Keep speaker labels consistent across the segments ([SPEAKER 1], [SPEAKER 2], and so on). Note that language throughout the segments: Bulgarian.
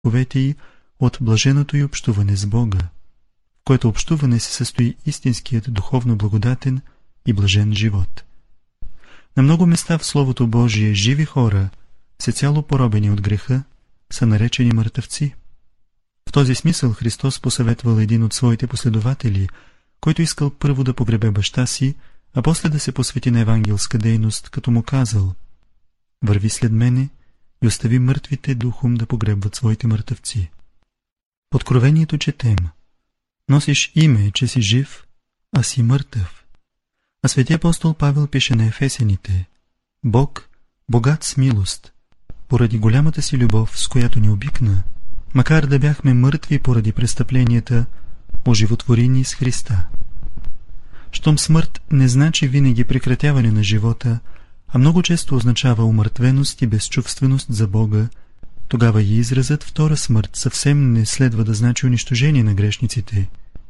[SPEAKER 1] греховете й от блаженото й общуване с Бога, в което общуване се състои истинският духовно благодатен и блажен живот. На много места в Словото Божие живи хора, всецяло поробени от греха, са наречени мъртъвци. В този смисъл Христос посъветвал един от своите последователи, който искал първо да погребе баща си, а после да се посвети на евангелска дейност, като му казал: „Върви след мене и остави мъртвите духом да погребват своите мъртъвци“. В Откровението четем: „Носиш име, че си жив, а си мъртъв“. А свети апостол Павел пише на ефесяните: „Бог, богат с милост, поради голямата си любов, с която ни обикна, макар да бяхме мъртви поради престъпленията, оживотвори ни с Христа“. Щом смърт не значи винаги прекратяване на живота, а много често означава умъртвеност и безчувственост за Бога, тогава и изразът втора смърт съвсем не следва да значи унищожение на грешниците.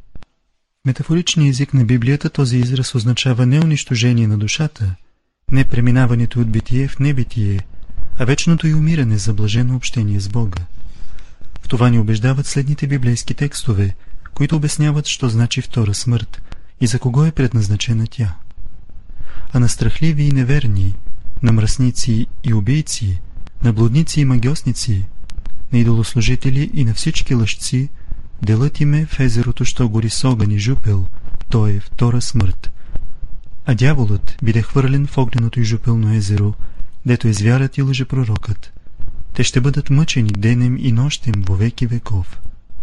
[SPEAKER 1] В метафоричния език на Библията този израз означава не унищожение на душата, не преминаването от битие в небитие, а вечното й умиране за блажено общение с Бога. В това ни убеждават следните библейски текстове, които обясняват, що значи втора смърт и за кого е предназначена тя. А на страхливи и неверни, на мръсници и убийци, на блудници и магьосници, на идолослужители и на всички лъжци, делът им е в езерото, що гори с огън и жупел, то е втора смърт. А дяволът биде хвърлен в огненото и жупелно езеро, дето е звярат и лъжепророкът. Те ще бъдат мъчени денем и нощем во веки веков.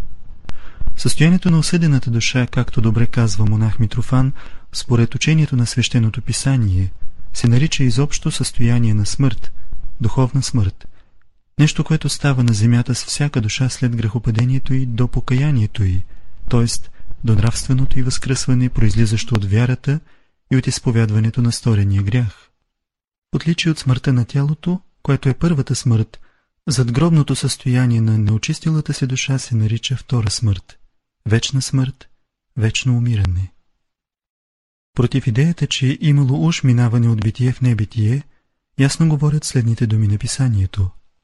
[SPEAKER 1] Състоянието на осъдената душа, както добре казва монах Митрофан, според учението на свещеното писание, се нарича изобщо състояние на смърт, духовна смърт, нещо, което става на земята с всяка душа след грехопадението й до покаянието й, т.е. до нравственото й възкръсване, произлизащо от вярата и от изповядването на сторения грях. В отличие от смъртта на тялото, което е първата смърт, задгробното състояние на неочистилата се душа се нарича втора смърт, вечна смърт, вечно умиране. Против идеята, че имало уж минаване от битие в небитие, ясно говорят следните думи на писанието: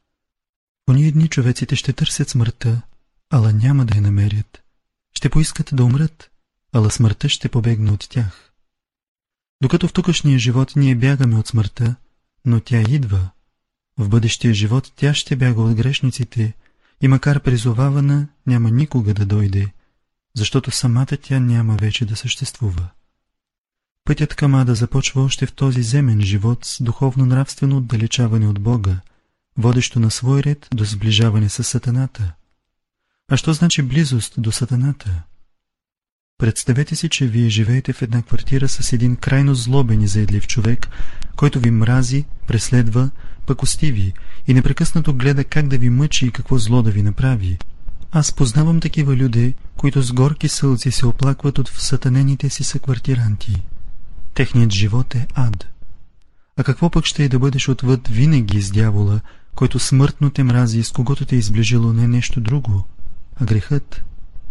[SPEAKER 1] „В ония дни човеците ще търсят смъртта, ала няма да я намерят. Ще поискат да умрат, ала смъртта ще побегне от тях“. Докато в тукашния живот ние бягаме от смъртта, но тя идва. В бъдещия живот тя ще бяга от грешниците и макар призовавана, няма никога да дойде, защото самата тя няма вече да съществува. Пътят към ада започва още в този земен живот с духовно-нравствено отдалечаване от Бога, водещо на свой ред до сближаване с сатаната. А що значи близост до сатаната? Представете си, че вие живеете в една квартира с един крайно злобен и заедлив човек, който ви мрази, преследва, пакости ви и непрекъснато гледа как да ви мъчи и какво зло да ви направи. Аз познавам такива люди, които с горки сълзи се оплакват от всатанените си съквартиранти. Техният живот е ад. А какво пък ще е да бъдеш отвъд винаги с дявола, който смъртно те мрази и с когото те е изближило не нещо друго, а грехът?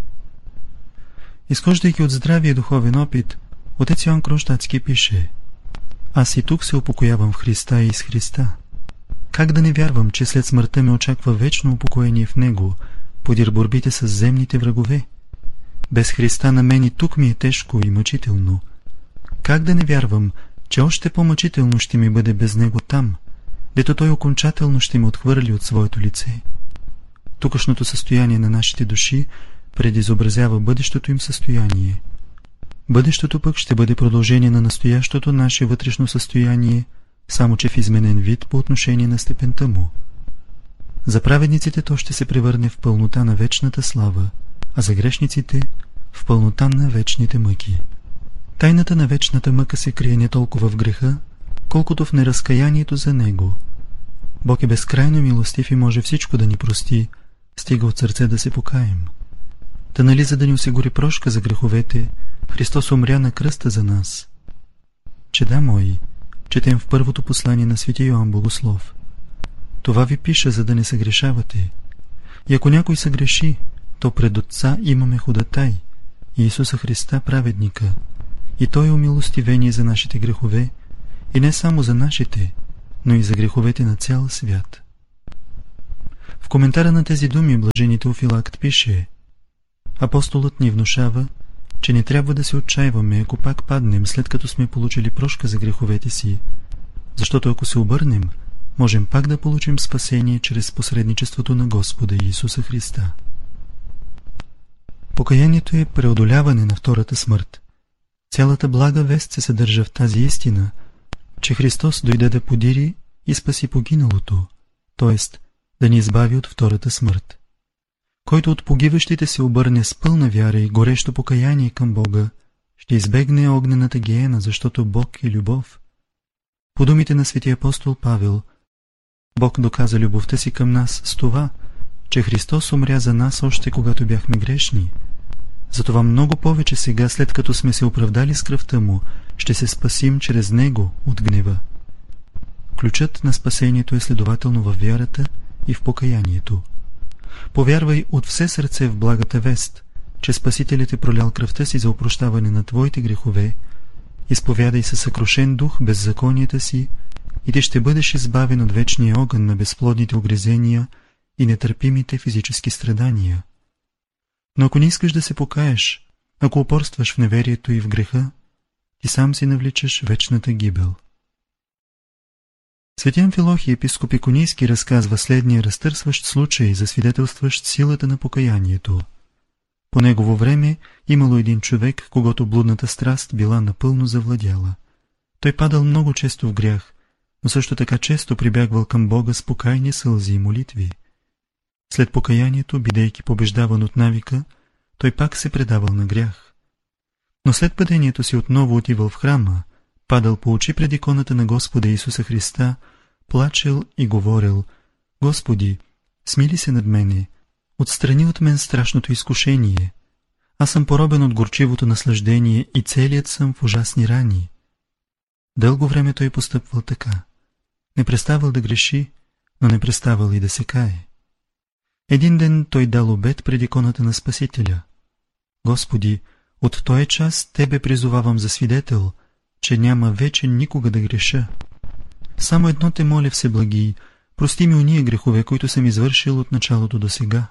[SPEAKER 1] Изхождайки от здравия духовен опит, отец Йоан Кронщадтски пише: „Аз и тук се упокоявам в Христа и с Христа. Как да не вярвам, че след смъртта ме очаква вечно упокоение в Него, подир борбите с земните врагове? Без Христа на мен и тук ми е тежко и мъчително. Как да не вярвам, че още по-мъчително ще ми бъде без Него там, дето Той окончателно ще ме отхвърли от своето лице?“ Тукашното състояние на нашите души предизобразява бъдещото им състояние. Бъдещето пък ще бъде продължение на настоящото наше вътрешно състояние, само че в изменен вид по отношение на степента му. За праведниците то ще се превърне в пълнота на вечната слава, а за грешниците в пълнота на вечните мъки. Тайната на вечната мъка се крие не толкова в греха, колкото в неразкаянието за него. Бог е безкрайно милостив и може всичко да ни прости, стига от сърце да се покаем. Та нали за да ни осигури прошка за греховете, Христос умря на кръста за нас? Чеда мои, четем в първото послание на свети Йоан Богослов: „Това ви пиша, за да не съгрешавате. И ако някой съгреши, то пред Отца имаме ходатай, Иисуса Христа праведника, и Той е умилостивение за нашите грехове, и не само за нашите, но и за греховете на цял свят“. В коментара на тези думи блажени Теофилакт пише: апостолът ни внушава, че не трябва да се отчаиваме, ако пак паднем, след като сме получили прошка за греховете си, защото ако се обърнем, можем пак да получим спасение чрез посредничеството на Господа Иисуса Христа. Покаянието е преодоляване на втората смърт. Цялата блага вест се съдържа в тази истина, че Христос дойде да подири и спаси погиналото, т.е. да ни избави от втората смърт. Който от погиващите се обърне с пълна вяра и горещо покаяние към Бога, ще избегне огнената гиена, защото Бог е любов. По думите на светия апостол Павел, Бог доказа любовта си към нас с това, че Христос умря за нас още когато бяхме грешни. Затова много повече сега, след като сме се оправдали с кръвта Му, ще се спасим чрез Него от гнева. Ключът на спасението е следователно във вярата и в покаянието. Повярвай от все сърце в благата вест, че Спасителят е пролял кръвта си за опрощаване на твоите грехове, изповядай със съкрушен дух беззаконията си и ти ще бъдеш избавен от вечния огън на безплодните огрезения и нетърпимите физически страдания. Но ако не искаш да се покаеш, ако упорстваш в неверието и в греха, ти сам си навличаш вечната гибел. Свети Амфилохий, епископ Иконийски, разказва следния разтърсващ случай, засвидетелстващ силата на покаянието. По негово време имало един човек, когото блудната страст била напълно завладяла. Той падал много често в грях, но също така често прибягвал към Бога с покайни сълзи и молитви. След покаянието, бидейки побеждаван от навика, той пак се предавал на грях. Но след падението си отново отивал в храма, падал по очи пред иконата на Господа Исуса Христа, плачел и говорил: Господи, смили се над мене, отстрани от мен страшното изкушение. Аз съм поробен от горчивото наслаждение и целият съм в ужасни рани. Дълго време той постъпвал така. Не преставал да греши, но не преставал и да се кае. Един ден той дал обет пред иконата на Спасителя: Господи, от този час Тебе призовавам за свидетел, че няма вече никога да греша. Само едно те моля, Всеблагий, прости ми ония грехове, които съм извършил от началото до сега.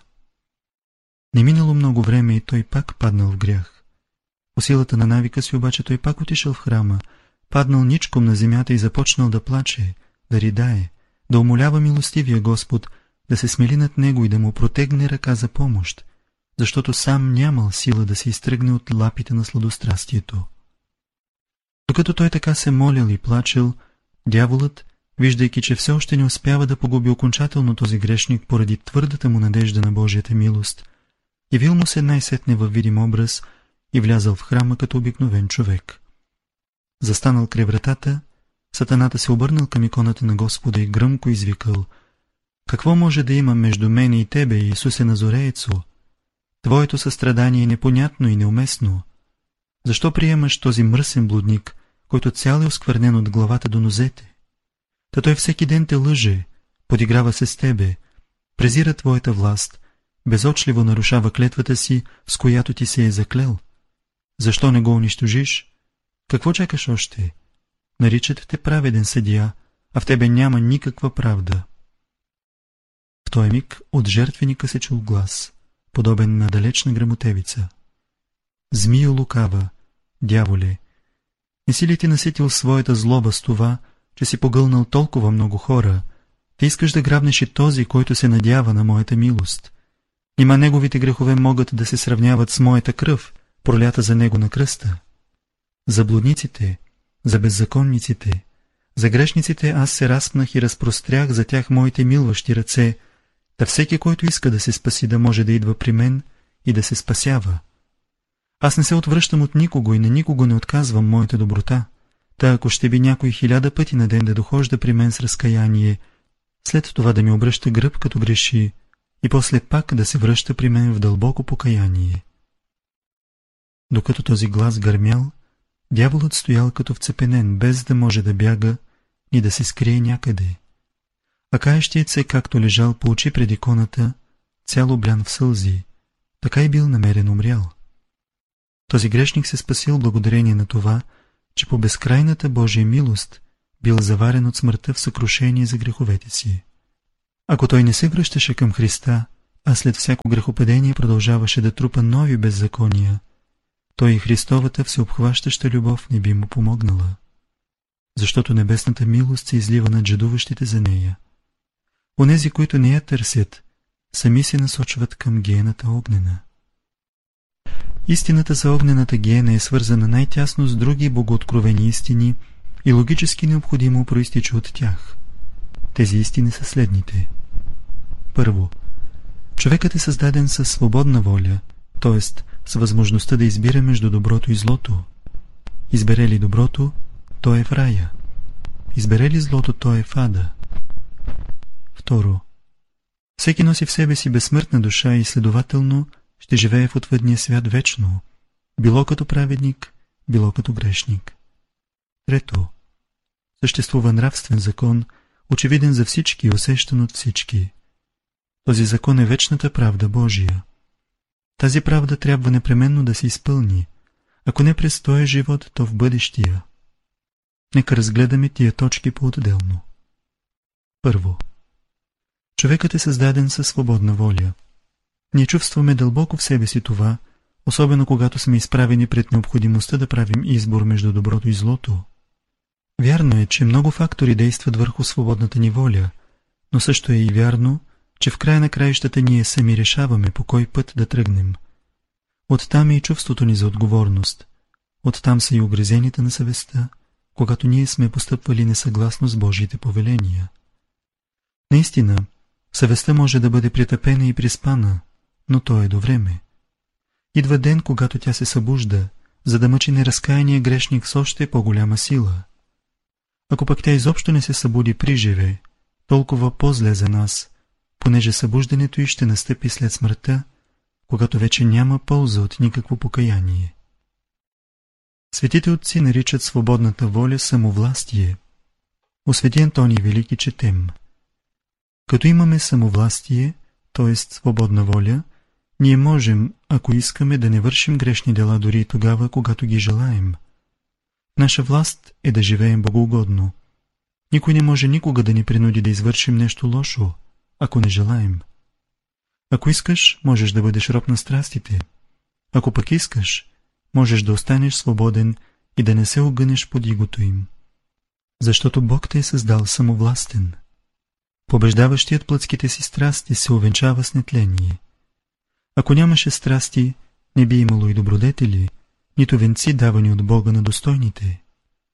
[SPEAKER 1] Не минало много време и той пак паднал в грях. По силата на навика си обаче той пак отишъл в храма, паднал ничком на земята и започнал да плаче, да ридае, да умолява милостивия Господ да се смели над него и да му протегне ръка за помощ, защото сам нямал сила да се изтръгне от лапите на сладострастието. Докато той така се молил и плачел, дяволът, виждайки, че все още не успява да погуби окончателно този грешник поради твърдата му надежда на Божията милост, явил му се най-сетне във видим образ и влязал в храма като обикновен човек. Застанал край вратата, сатаната се обърнал към иконата на Господа и гръмко извикал: Какво може да има между мене и тебе, Исусе Назореецо? Твоето състрадание е непонятно и неуместно. Защо приемаш този мръсен блудник, който цял е осквернен от главата до нозете? Та той всеки ден те лъже, подиграва се с тебе, презира твоята власт, безочливо нарушава клетвата си, с която ти се е заклел. Защо не го унищожиш? Какво чакаш още? Наричат те праведен съдия, а в тебе няма никаква правда. В този миг от жертвеника се чул глас, подобен на далечна грамотевица: Змия лукава, дяволе, не си ли ти наситил своята злоба с това, че си погълнал толкова много хора? Ти искаш да грабнеш и този, който се надява на моята милост. Нима неговите грехове могат да се сравняват с моята кръв, пролята за него на кръста. За блудниците, за беззаконниците, за грешниците аз се разпнах и разпрострях за тях моите милващи ръце, та всеки, който иска да се спаси, да може да идва при мен и да се спасява. Аз не се отвръщам от никого и на никого не отказвам моята доброта, та ако ще би някой 1000 пъти на ден да дохожда при мен с разкаяние, след това да ми обръща гръб като греши и после пак да се връща при мен в дълбоко покаяние. Докато този глас гърмял, дяволът стоял като вцепенен, без да може да бяга и да се скрие някъде. А каещият се, както лежал по очи пред иконата, цял облян в сълзи, така и бил намерен умрял. Този грешник се спасил благодарение на това, че по безкрайната Божия милост бил заварен от смъртта в съкрушение за греховете си. Ако той не се връщаше към Христа, а след всяко грехопадение продължаваше да трупа нови беззакония, той и Христовата всеобхващаща любов не би му помогнала, защото небесната милост се излива над жадуващите за нея. Онези, които не я търсят, сами се насочват към гиената огнена. Истината за огнената гиена е свързана най-тясно с други богооткровени истини и логически необходимо проистича от тях. Тези истини са следните. Първо, човекът е създаден със свободна воля, т.е. с възможността да избира между доброто и злото. Избере ли доброто, той е в рая. Избере ли злото, той е в ада. Второ, всеки носи в себе си безсмъртна душа и следователно ще живее в отвъдния свят вечно, било като праведник, било като грешник. Трето, съществува нравствен закон, очевиден за всички и усещан от всички. Този закон е вечната правда Божия. Тази правда трябва непременно да се изпълни, ако не през този живот, то в бъдещия. Нека разгледаме тия точки по-отделно. Първо, човекът е създаден със свободна воля. Ние чувстваме дълбоко в себе си това, особено когато сме изправени пред необходимостта да правим избор между доброто и злото. Вярно е, че много фактори действат върху свободната ни воля, но също е и вярно, че в края на краищата ние сами решаваме по кой път да тръгнем. Оттам е и чувството ни за отговорност. Оттам са и угризените на съвестта, когато ние сме постъпвали несъгласно с Божиите повеления. Наистина, съвестта може да бъде притъпена и приспана, но то е до време. Идва ден, когато тя се събужда, за да мъчи неразкаяния грешник с още по-голяма сила. Ако пък тя изобщо не се събуди приживе, толкова по-зле за нас, понеже събуждането й ще настъпи след смъртта, когато вече няма полза от никакво покаяние. Светите отци наричат свободната воля самовластие. У свети Антоний Велики четем: като имаме самовластие, т.е. свободна воля, ние можем, ако искаме, да не вършим грешни дела дори и тогава, когато ги желаем. Наша власт е да живеем богоугодно. Никой не може никога да ни принуди да извършим нещо лошо, ако не желаем. Ако искаш, можеш да бъдеш роб на страстите. Ако пък искаш, можеш да останеш свободен и да не се огънеш под игото им. Защото Бог те е създал самовластен. Побеждаващият плътските си страсти се увенчава с нетление. Ако нямаше страсти, не би имало и добродетели, нито венци давани от Бога на достойните.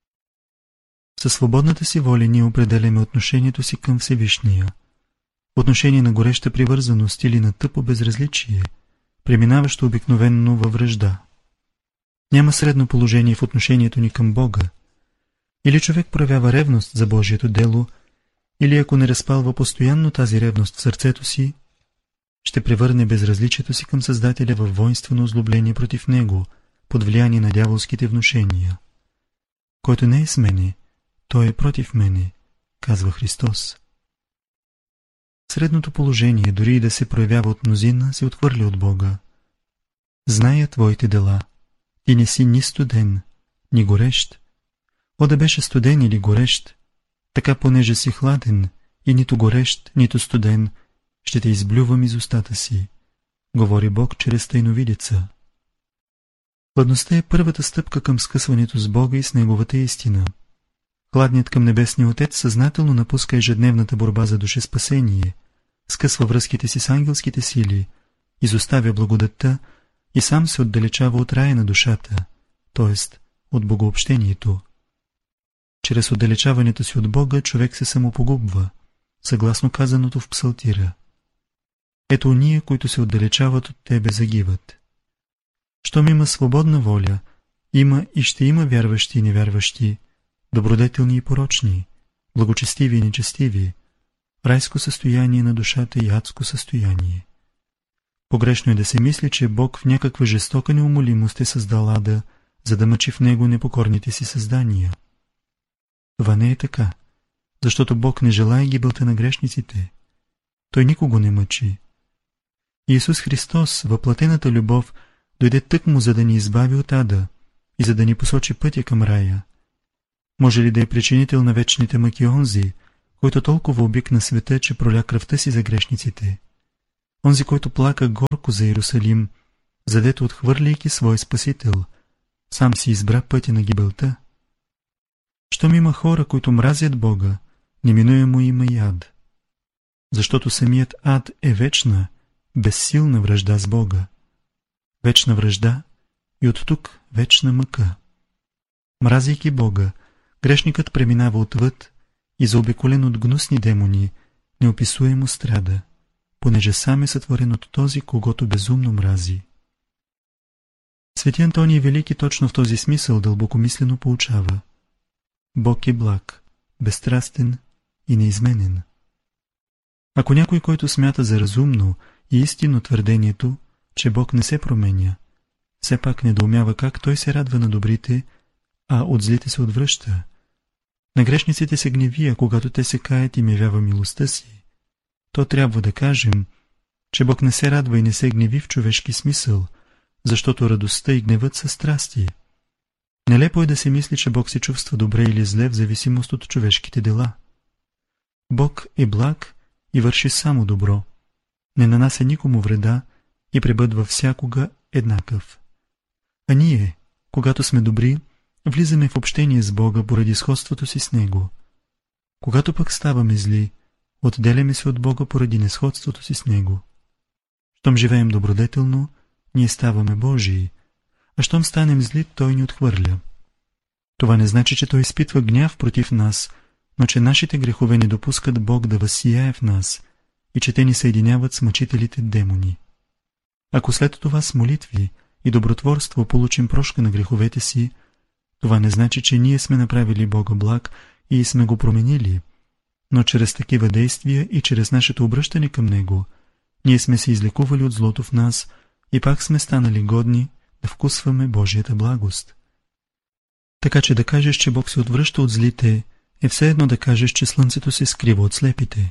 [SPEAKER 1] Със свободната си воля ние определяме отношението си към Всевишния. Отношение на гореща привързаност или на тъпо безразличие, преминаващо обикновенно във вражда. Няма средно положение в отношението ни към Бога. Или човек проявява ревност за Божието дело, или ако не разпалва постоянно тази ревност в сърцето си, ще превърне безразличието си към Създателя във воинствено озлобление против Него, под влияние на дяволските внушения. Който не е с мене, той е против мене, казва Христос. Средното положение, дори и да се проявява от мнозина, се отхвърля от Бога. Зная твоите дела. Ти не си ни студен, ни горещ. О, да беше студен или горещ, така понеже си хладен и нито горещ, нито студен, ще те изблювам из устата си, говори Бог чрез тайновидеца. Хладността е първата стъпка към скъсването с Бога и с Неговата истина. Хладният към Небесния Отец съзнателно напуска ежедневната борба за душеспасение, скъсва връзките си с ангелските сили, изоставя благодатта и сам се отдалечава от рая на душата, т.е. от богообщението. Чрез отдалечаването си от Бога човек се самопогубва, съгласно казаното в Псалтира. Ето уния, които се отдалечават от тебе, загиват. Щом има свободна воля, има и ще има вярващи и невярващи, добродетелни и порочни, благочестиви и нечестиви, райско състояние на душата и адско състояние. Погрешно е да се мисли, че Бог в някаква жестока неумолимост е създал ада, за да мъчи в него непокорните си създания. Това не е така, защото Бог не желае гибелта на грешниците. Той никого не мъчи. Иисус Христос, въплатената любов, дойде тъкмо, за да ни избави от ада и за да ни посочи пътя към рая. Може ли да е причинител на вечните мъки онзи, който толкова обикна света, че проля кръвта си за грешниците. Онзи, който плака горко за Иерусалим, задето отхвърляйки свой Спасител, сам си избра пътя на гибелта. Щом има хора, които мразят Бога, неминуемо има и ад. Защото самият ад е вечна, безсилна вражда с Бога. Вечна вражда и от тук вечна мъка. Мразейки Бога, грешникът преминава отвъд и заобиколен от гнусни демони, неописуемо страда, понеже сам е сътворен от този, когото безумно мрази. Свети Антоний Велики точно в този смисъл дълбокомислено поучава: Бог е благ, безстрастен и неизменен. Ако някой, който смята за разумно и истинно твърдението, че Бог не се променя, все пак недоумява как той се радва на добрите, а от злите се отвръща. На грешниците се гневи, а когато те се каят и явява милостта си, то трябва да кажем, че Бог не се радва и не се гневи в човешки смисъл, защото радостта и гневът са страсти. Нелепо е да се мисли, че Бог се чувства добре или зле в зависимост от човешките дела. Бог е благ и върши само добро, не нанася никому вреда и пребъдва всякога еднакъв. А ние, когато сме добри, влизаме в общение с Бога поради сходството си с Него. Когато пък ставаме зли, отделяме се от Бога поради несходството си с Него. Щом живеем добродетелно, ние ставаме Божии, а щом станем зли, Той ни отхвърля. Това не значи, че Той изпитва гняв против нас, но че нашите грехове не допускат Бог да възсияе в нас и че те ни съединяват с мъчителите демони. Ако след това с молитви и добротворство получим прошка на греховете си, това не значи, че ние сме направили Бога благ и сме го променили, но чрез такива действия и чрез нашето обръщане към Него, ние сме се излекували от злото в нас и пак сме станали годни да вкусваме Божията благост. Така че да кажеш, че Бог се отвръща от злите, е все едно да кажеш, че слънцето се скрива от слепите.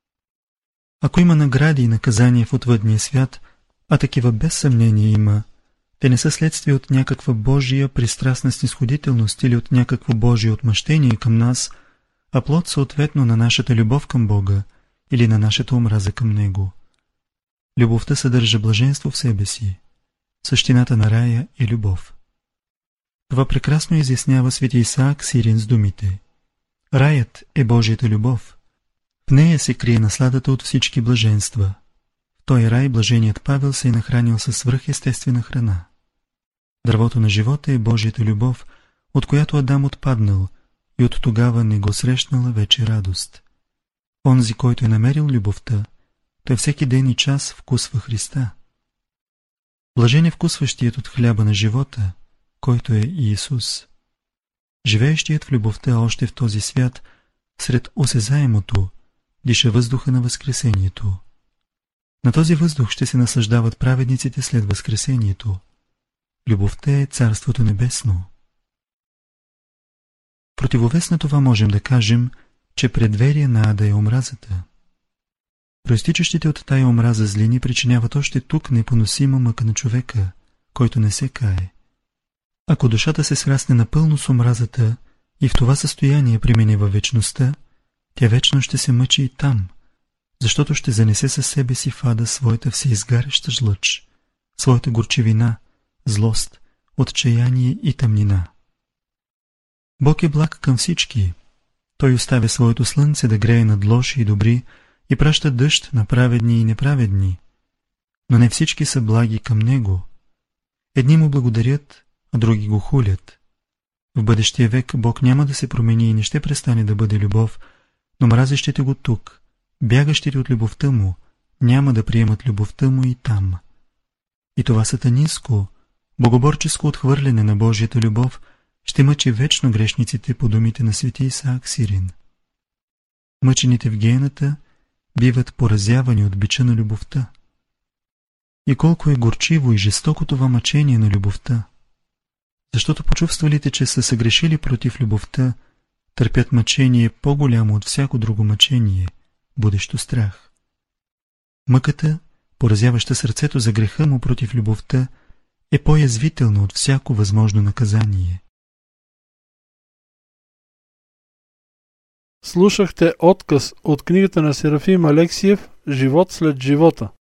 [SPEAKER 1] Ако има награди и наказания в отвъдния свят, а такива без съмнение има, те не са следствие от някаква Божия пристрастна снисходителност или от някакво Божие отмъщение към нас, а плод съответно на нашата любов към Бога или на нашата омраза към Него. Любовта съдържа блаженство в себе си. Същината на рая е любов. Това прекрасно изяснява свети Исаак Сирин с думите: Раят е Божията любов. В нея се крие насладата от всички блаженства. В този рай блаженият Павел се е нахранил със свръхестествена храна. Дървото на живота е Божията любов, от която Адам отпаднал и от тогава не го срещнала вече радост. Онзи, който е намерил любовта, той всеки ден и час вкусва Христа. Блажен е вкусващият от хляба на живота, който е Иисус. Живеещият в любовта още в този свят, сред осезаемото, диша въздуха на възкресението. На този въздух ще се наслаждават праведниците след възкресението. Любовта е Царството небесно. Противовес на това можем да кажем, че предверие на ада е омразата. Проистичащите от тая омраза злини причиняват още тук непоносима мъка на човека, който не се кае. Ако душата се срасне напълно с омразата и в това състояние премине във вечността, тя вечно ще се мъчи и там, защото ще занесе със себе си в ада своята всеизгаряща жлъч, своята горчевина, злост, отчаяние и тъмнина. Бог е благ към всички. Той оставя своето слънце да грее над лоши и добри и праща дъжд на праведни и неправедни. Но не всички са благи към Него. Едни му благодарят, а други го хулят. В бъдещия век Бог няма да се промени и не ще престане да бъде любов, но мразещите го тук, бягащите от любовта му, няма да приемат любовта му и там. И това сатанинско, богоборческо отхвърляне на Божията любов ще мъчи вечно грешниците по думите на свети Исаак Сирин. Мъчените в гената биват поразявани от бича на любовта. И колко е горчиво и жестоко това мъчение на любовта, защото почувствалите, че са съгрешили против любовта, търпят мъчение по-голямо от всяко друго мъчение, будещо страх. Мъката, поразяваща сърцето за греха му против любовта, е по-язвителна от всяко възможно наказание.
[SPEAKER 2] Слушахте отказ от книгата на Серафим Алексиев «Живот след живота».